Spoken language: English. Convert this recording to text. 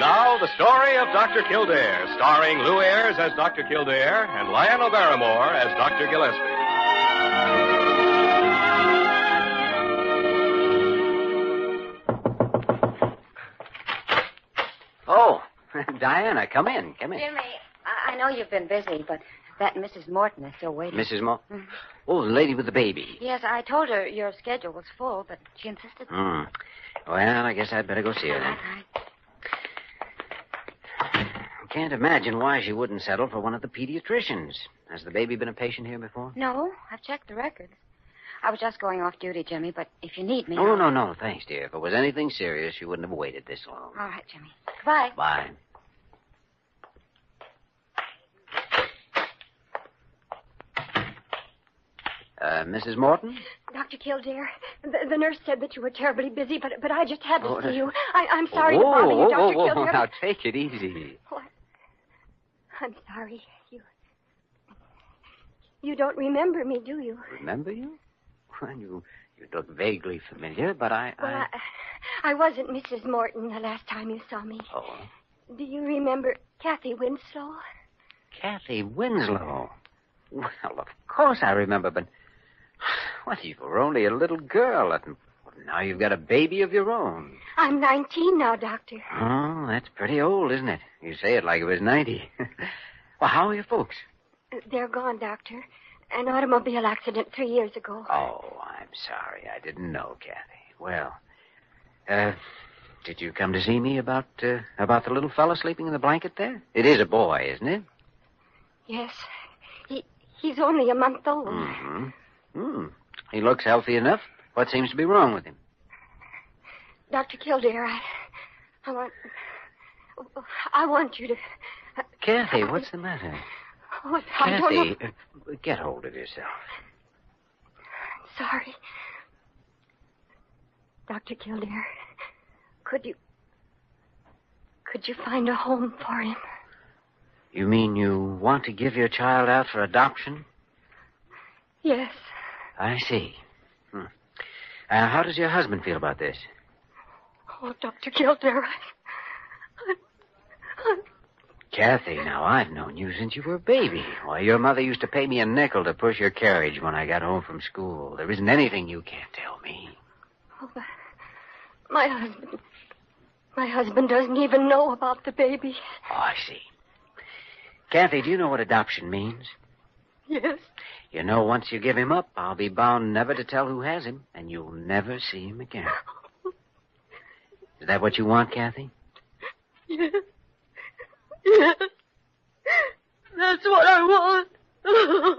Now, the story of Dr. Kildare, starring Lou Ayres as Dr. Kildare and Lionel Barrymore as Dr. Gillespie. Oh, Diana, come in. Jimmy, I know you've been busy, but that Mrs. Morton is still waiting. Mrs. Morton? Oh, the lady with the baby. Yes, I told her your schedule was full, but she insisted. Well, I guess I'd better go see her then. All right. I can't imagine why she wouldn't settle for one of the pediatricians. Has the baby been a patient here before? No, I've checked the records. I was just going off duty, Jimmy, but if you need me... Oh, no, thanks, dear. If it was anything serious, you wouldn't have waited this long. All right, Jimmy. Goodbye. Bye. Mrs. Morton? Dr. Kildare, the nurse said that you were terribly busy, but I just had to see you. I'm sorry to bother you, Dr. Kildare. Now, take it easy. What? I'm sorry. You don't remember me, do you? Remember you? Well, you look vaguely familiar, but I wasn't Mrs. Morton the last time you saw me. Oh. Do you remember Kathy Winslow? Kathy Winslow? Well, of course I remember, but... Well, you were only a little girl, and now you've got a baby of your own. I'm 19 now, Doctor. Oh, that's pretty old, isn't it? You say it like it was 90. Well, how are your folks? They're gone, Doctor. An automobile accident 3 years ago. Oh, I'm sorry. I didn't know, Kathy. Well, did you come to see me about the little fellow sleeping in the blanket there? It is a boy, isn't it? Yes. He's only a month old. Mm-hmm. He looks healthy enough. What seems to be wrong with him? Dr. Kildare, I want you to... Kathy, what's the matter? Oh, I don't know. Kathy, get hold of yourself. Sorry. Dr. Kildare, could you find a home for him? You mean you want to give your child out for adoption? Yes. I see. How does your husband feel about this? Oh, Dr. Kildare, Kathy, now, I've known you since you were a baby. Why, your mother used to pay me a nickel to push your carriage when I got home from school. There isn't anything you can't tell me. Oh, my husband doesn't even know about the baby. Oh, I see. Kathy, do you know what adoption means? Yes. You know, once you give him up, I'll be bound never to tell who has him, and you'll never see him again. Is that what you want, Kathy? Yes. Yes. That's what I want.